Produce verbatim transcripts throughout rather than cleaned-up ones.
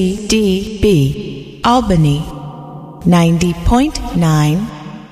D B Albany ninety point nine.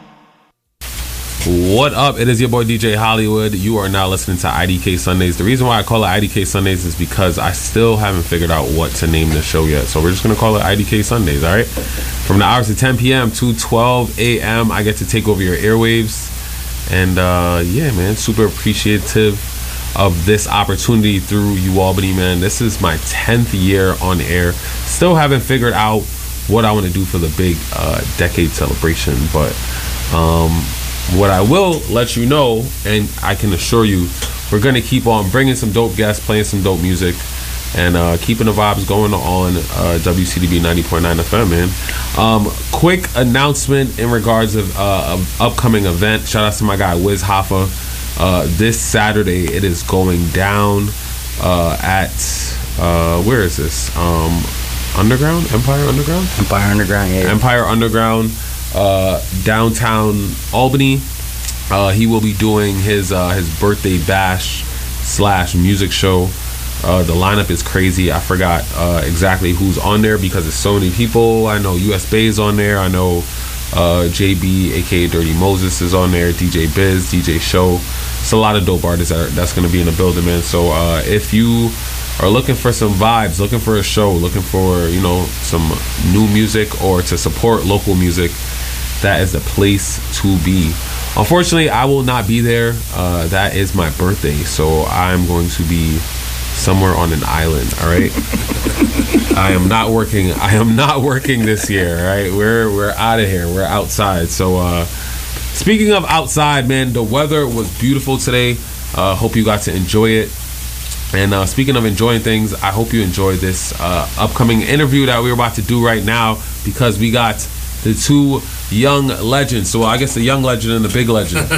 What up? It is your boy D J Hollywood. You are now listening to I D K Sundays. The reason why I call it I D K Sundays is because I still haven't figured out what to name the show yet. So we're just going to call it I D K Sundays, all right? From the hours of ten p.m. to twelve a.m., I get to take over your airwaves. And uh, yeah, man, super appreciative of this opportunity through UAlbany, man. This is my tenth year on air. Still haven't figured out what I want to do for the big uh, decade celebration, but um, what I will let you know, and I can assure you, we're going to keep on bringing some dope guests, playing some dope music, and uh, keeping the vibes going on uh, W C D B ninety point nine F M, man. Um, quick announcement in regards of uh, an upcoming event. Shout out to my guy Wiz Hoffa. Uh, this Saturday, it is going down uh, at, uh, where is this? Um, Underground? Empire Underground? Empire Underground, yeah. Empire Underground, uh, downtown Albany. Uh, he will be doing his uh, his birthday bash slash music show. Uh, the lineup is crazy. I forgot uh, exactly who's on there because it's so many people. I know U S Bay's on there. I know uh, J B, aka Dirty Moses, is on there. D J Biz, D J Show. It's a lot of dope artists that are, that's going to be in the building, man. So uh, if you are looking for some vibes, looking for a show, looking for, you know, some new music or to support local music, that is the place to be. Unfortunately, I will not be there. Uh, that is my birthday, so I'm going to be somewhere on an island. All right. I am not working. I am not working this year. All right. We're we're out of here. We're outside. So uh, speaking of outside, man, the weather was beautiful today. Uh, hope you got to enjoy it. And uh, speaking of enjoying things, I hope you enjoy this uh, upcoming interview that we're about to do right now, because we got the two young legends. So I guess the young legend and the big legend.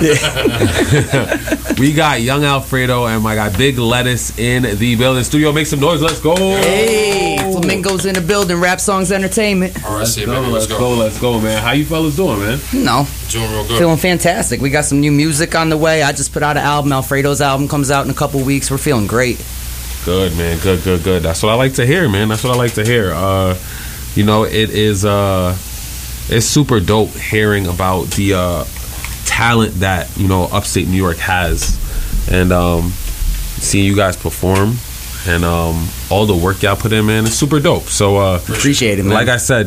We got Young Alfredo and my guy Big Lettuce in the building. Studio, make some noise. Let's go. Hey, Flamingos in the building. Rap Songs Entertainment. All right, Let's see, go, baby, let's let's go, let's go, man. How you fellas doing, man? You know, Doing real good. feeling fantastic. We got some new music on the way. I just put out an album. Alfredo's album comes out in a couple weeks. We're feeling great. Good, man. Good, good, good. That's what I like to hear, man. That's what I like to hear. Uh, you know, it is uh, it's super dope hearing about the uh, talent that, you know, upstate New York has, and um, seeing you guys perform and um, all the work y'all put in, man. It's super dope. So uh, Appreciate it, man. Like I said,